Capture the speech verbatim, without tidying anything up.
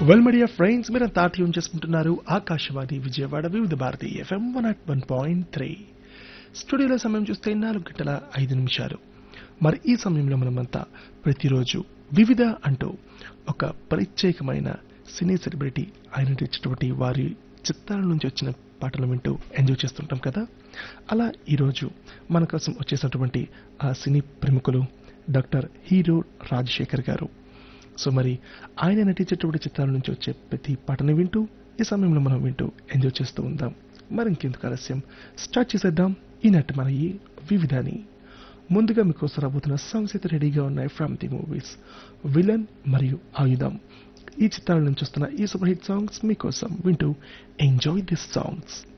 Well media friends మీరంతా tune చేసుకుంటున్నారు ఆకాశవాణి విజయవాడ వివిధ Bharati FM one at one point three. స్టూడియోలో సమయం చూస్తే నాలుగు గంటల ఐదు నిమిషాలు. మరి ఈ సమయంలో మనమంతా ప్రతిరోజు వివిధ అంటూ ఒక ప్రత్యేకమైన సినీ సెలబ్రిటీ ఆయన నటించినటువంటి వారి చిత్రాల నుంచి వచ్చిన పాటలు వింటూ ఎంజాయ్ చేస్తుంటాం కదా. అలా ఈరోజు మన కోసం వచ్చేసినటువంటి ఆ సినీ ప్రముఖులు డాక్టర్ హీరో రాజశేఖర్ గారు. సో మరి ఆయన నటించేటువంటి చిత్రాల నుంచి వచ్చే ప్రతి పాటని వింటూ ఈ సమయంలో మనం వింటూ ఎంజాయ్ చేస్తూ ఉందాం. మరి ఇంకెందుకు ఆలస్యం, స్టార్ట్ చేసేద్దాం ఈనాటి మన ఈ వివిధాని. ముందుగా మీకోసం రాబోతున్న సాంగ్స్ అయితే రెడీగా ఉన్నాయి ఫ్రమ్ ది మూవీస్ విలన్ మరియు ఆయుధం. ఈ చిత్రాల నుంచి వస్తున్న ఈ సూపర్ హిట్ సాంగ్స్ మీకోసం, వింటూ ఎంజాయ్ దిస్ సాంగ్స్.